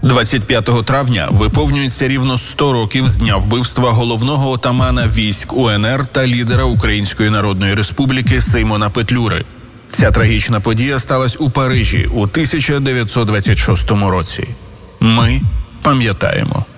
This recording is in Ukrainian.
25 травня виповнюється рівно 100 років з дня вбивства головного отамана військ УНР та лідера Української Народної Республіки Симона Петлюри. Ця трагічна подія сталася у Парижі у 1926 році. Ми пам'ятаємо.